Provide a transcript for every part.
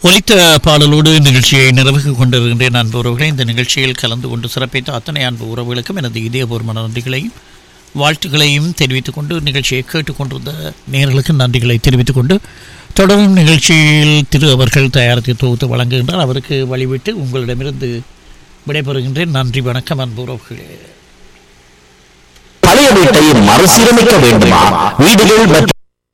ஒலித்த பாடலோடு நிகழ்ச்சியை நிறைவு கொண்டிருக்கின்றேன் அன்பு உறவுகளை. இந்த நிகழ்ச்சியில் கலந்து கொண்டு சிறப்பித்த அத்தனை அன்பு உறவுகளுக்கும் எனது இதயபூர்வமான நன்றிகளையும் வாழ்த்துக்களையும் தெரிவித்துக் கொண்டு நிகழ்ச்சியை கேட்டுக்கொண்டிருந்த நேயர்களுக்கு நன்றிகளை தெரிவித்துக் கொண்டு தொடரும் நிகழ்ச்சியில் திரு அவர்கள் தயாரித்து தொகுத்து வழங்குகின்றார். அவருக்கு வழிவிட்டு உங்களிடமிருந்து விடைபெறுகின்றேன். நன்றி, வணக்கம் அன்பு உறவுகளே. பழைய வீட்டை மறுசீரமைக்க வேண்டுமா? வீடுகள்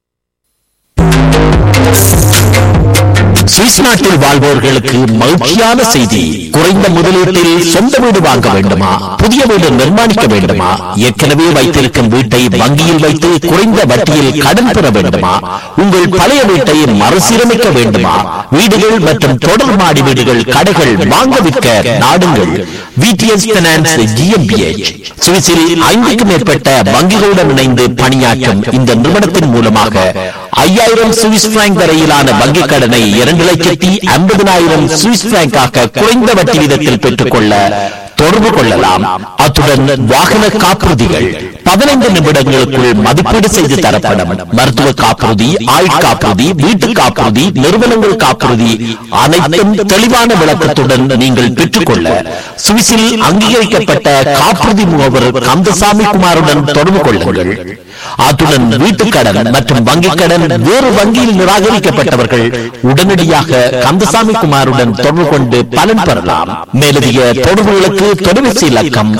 சுவிஸ் நாட்டில் வாழ்வோர்களுக்கு மகிழ்ச்சியான செய்தி. குறைந்த முதலீட்டில் சொந்த வீடு வாங்க வேண்டுமா? புதிய வீடு நிர்மாணிக்க வேண்டுமா? ஏற்கனவே வைத்திருக்கும் வீட்டை வங்கியில் வைத்து குறைந்த வட்டியில் கடன் பெற வேண்டுமா? உங்கள் பழைய வீட்டை மறுசீரமைக்க வேண்டுமா? வீடுகள் மற்றும் தொடர் மாடி வீடுகள், கடைகள் வாங்க விற்க நாடுங்கள். VTS Finance GmbH. சுவிஸில் 5க்கும் மேற்பட்ட வங்கிகளுடன் இணைந்து பணியாற்றும் இந்த நிறுவனத்தின் மூலமாக 5000 சுவிஸ் பிராங்க் வரையிலான வங்கிக் கடனை 2,50,000 சுவிஸ் பிராங்காக குறைந்த வட்டி வீதத்தில் பெற்றுக்கொள்ள தொடர்பு கொள்ளலாம். அத்துடன் வாகன காப்புறுதிகள் 15 நிமிடங்களுக்குள் மதிப்பீடு செய்து தரப்படும். மருத்துவ காப்புறுதி, ஆயுட்காப்புறுதி, வீட்டு காப்புறுதி, நிறுவனங்கள் காப்புறுதி அனைத்தும் தெளிவான விளக்கத்துடன் நீங்கள் பெற்றுக்கொள்ள சுவிஸில் அங்கீகரிக்கப்பட்ட காப்புறுதி முகவர் கந்தசாமி குமாருடன் தொடர்பு கொள்ளுங்கள். அத்துடன் வீட்டுக்கடன் மற்றும் வங்கிக் கடன் வேறு வங்கியில் நிராகரிக்கப்பட்டவர்கள் உடனடியாக கந்தசாமி குமாருடன் தொடர்பு கொண்டு பலன் பெறலாம். மேலதிக தொடர்புகளுக்கு தொலைபேசி இலக்கம்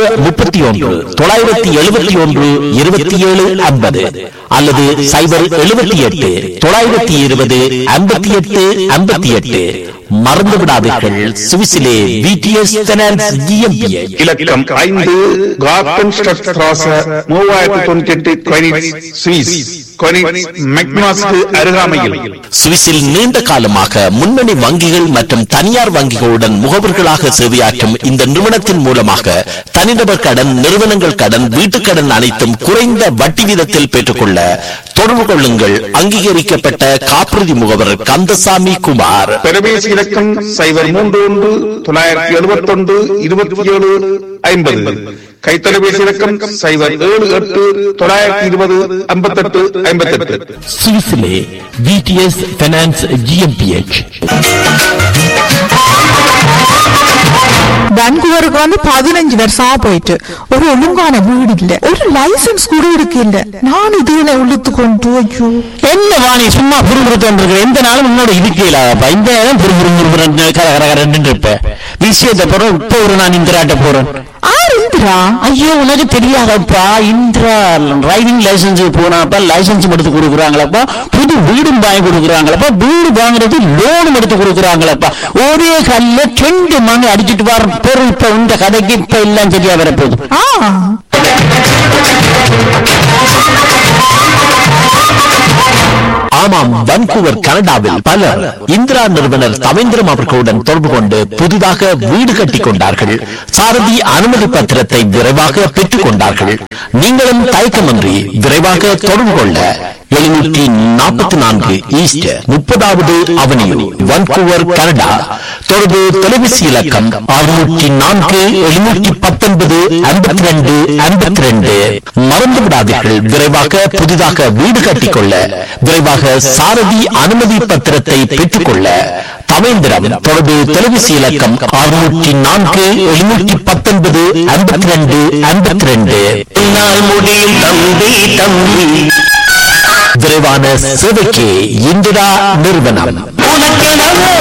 038-971-2750 அல்லது 078-920-5858. மறந்து விடாதீர்கள், சுவிஸிலே VTS Finance GmbH. இலக்கம் 5 கார்டன் ஸ்ட்ராஸ 3098 கொனிட்ஸ் சுவிஸ். கொனிட்ஸ் மெக்னாஸ்க்கு அருகாமையில். சுவிஸில் நீண்ட காலமாக முன்னணி வங்கிகள் மற்றும் தனியார் வங்கிகளுடன் முகவர்களாக சேவையாற்றும் இந்த நிறுவனத்தின் மூலமாக தனிநபர் கடன், நிறுவனங்கள் கடன், வீட்டுக்கடன் அனைத்தும் குறைந்த வட்டி வீதத்தில் பெற்றுக்கொள்ள தொடர்பு கொள்ளுங்கள். அங்கீகரிக்கப்பட்ட காப்புறுதி முகவர் கந்தசாமி குமார். தொலைபேசி இலக்கம் 031-971-2750. கைத்தொலைபேசி இலக்கம் 078-920-5858. சுவிஸிலே VTS Finance GmbH. வான்கூவருக்கு 15 வருஷமா போயிட்டு ஒரு ஒழுங்கான வீடு இல்ல, ஒரு லைசன்ஸ் கூட இருக்கு இல்ல. நான் இதுல உள்ளுத்து கொண்டு ஐயோ என்ன வாணி சும்மா புரிபுறுத்தன் எந்த நாளும் முன்னோட இருக்கல இந்த நேரம் புரிபுறு இருப்ப விஷயத்தை போறோம். இப்ப ஒரு நான் இந்திராட்ட போறேன். இந்திரா? ஐயோ உனக்கு தெரியாதப்பா, இந்திரா டிரைவிங் லைசன்ஸ் போனாப்பா லைசன்ஸ் எடுத்து கொடுக்குறாங்களப்பா, புது வீடும் வாங்கி கொடுக்குறாங்களப்பா, வீடு வாங்குறது லோனும் எடுத்து கொடுக்குறாங்களப்பா. ஒரே கல்ல 2 மணி அடிச்சுட்டு வர பொருள். இப்ப இந்த கதைக்கு இப்ப எல்லாம் சரியா வரப்போகுது. ஆமாம், வான்கூவர் கனடாவில் பலர் இந்திரா நிறுவனர் தவேந்திரம் அவர்களுடன் தொடர்பு கொண்டு புதிதாக வீடு கட்டிக் கொண்டார்கள். சாரதி அனுமதி பத்திரத்தை விரைவாக பெற்றுக் கொண்டார்கள். நீங்களும் தயக்கமின்றி விரைவாக தொடர்பு கொள்ள 744 ஈஸ்ட் 30வது அவென்யூ, வான்கூவர் கனடா. தொடர்பு தொலைபேசி இலக்கம் 604-719-52-52. மறந்து விடாதீர்கள், விரைவாக புதிதாக வீடு கட்டிக்கொள்ள, விரைவாக சாரதி அனுமதி பத்திரத்தை பெற்றுக்கொள்ள தவேந்திரம். தொடர்பு தொலைபேசி இலக்கம் 604-719-52-52. முடியும் தம்பி தம்பி. விரைவான சேவைக்கு இந்திரா நிறுவனம்.